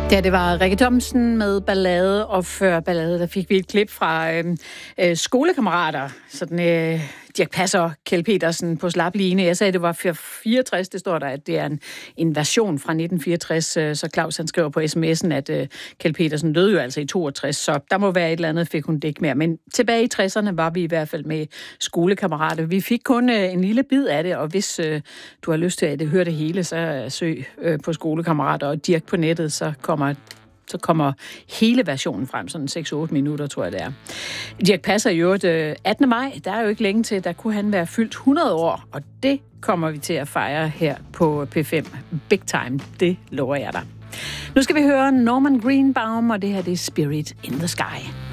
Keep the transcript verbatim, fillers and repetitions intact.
Ja, det var Rikke Thomsen med Ballade, og før Ballade, der fik vi et klip fra øh, øh, skolekammerater, sådan øh, Dirch Passer, Kjeld Petersen på slap line. Jeg sagde, det var fireogtres, det står der, at det er en, en version fra nitten fireogtres, så Claus han skriver på sms'en, at øh, Kjeld Petersen døde jo altså i toogtres, så der må være et eller andet, fik hun det ikke mere. Men tilbage i tresserne var vi i hvert fald med skolekammerater. Vi fik kun øh, en lille bid af det, og hvis øh, du har lyst til at høre det hele, så øh, søg øh, på skolekammerater og Dirch på nettet, så kommer så kommer hele versionen frem, sådan seks otte minutter, tror jeg det er. Dirch Passer jo det attende maj, der er jo ikke længe til, der kunne han være fyldt hundrede år, og det kommer vi til at fejre her på P fem. Big time, det lover jeg dig. Nu skal vi høre Norman Greenbaum, og det her det er Spirit in the Sky.